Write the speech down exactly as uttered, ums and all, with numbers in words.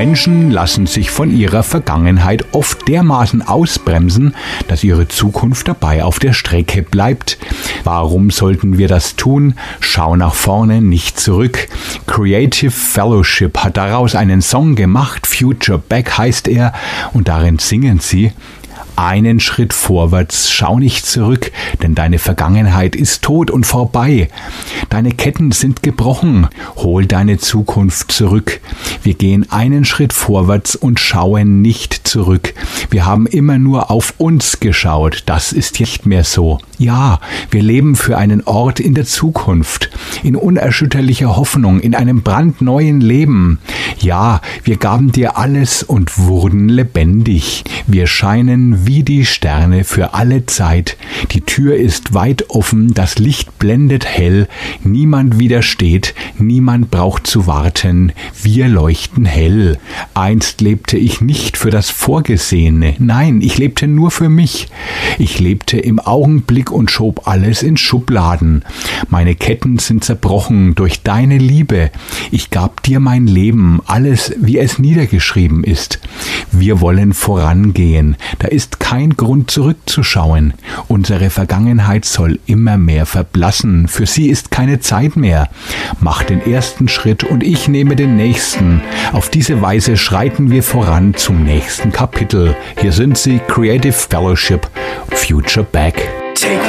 Menschen lassen sich von ihrer Vergangenheit oft dermaßen ausbremsen, dass ihre Zukunft dabei auf der Strecke bleibt. Warum sollten wir das tun? Schau nach vorne, nicht zurück. Creative Fellowship hat daraus einen Song gemacht, Future Back heißt er, und darin singen sie: Einen Schritt vorwärts, schau nicht zurück, denn deine Vergangenheit ist tot und vorbei. Deine Ketten sind gebrochen, hol deine Zukunft zurück. Wir gehen einen Schritt vorwärts und schauen nicht zurück. Wir haben immer nur auf uns geschaut, das ist nicht mehr so. Ja, wir leben für einen Ort in der Zukunft, in unerschütterlicher Hoffnung, in einem brandneuen Leben. Ja, wir gaben dir alles und wurden lebendig. Wir scheinen wie die Sterne für alle Zeit. Die Tür ist weit offen, das Licht blendet hell. Niemand widersteht, niemand braucht zu warten. Wir leuchten hell. Einst lebte ich nicht für das Vorgesehene. Nein, ich lebte nur für mich. Ich lebte im Augenblick und schob alles in Schubladen. Meine Ketten sind zerbrochen durch deine Liebe. Ich gab dir mein Leben, alles wie es niedergeschrieben ist. Wir wollen vorangehen. Da ist kein Grund zurückzuschauen. Unsere Vergangenheit soll immer mehr verblassen. Für sie ist keine Zeit mehr. Mach den ersten Schritt und ich nehme den nächsten. Auf diese Weise schreiten wir voran zum nächsten Kapitel. Hier sind sie, Creative Fellowship, Future Back. Take